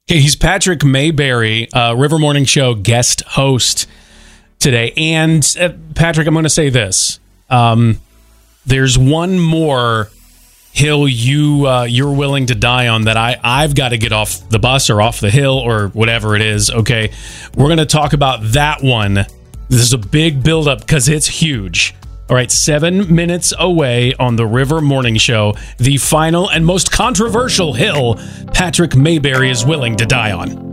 Okay, he's Patrick Mayberry, River Morning Show guest host today. And Patrick, I'm going to say this. There's one more hill you're willing to die on that I've got to get off the bus or off the hill or whatever it is. Okay, we're going to talk about that one. This is a big buildup because it's huge. All right, 7 minutes away on the River Morning Show, the final and most controversial hill Patrick Mayberry is willing to die on.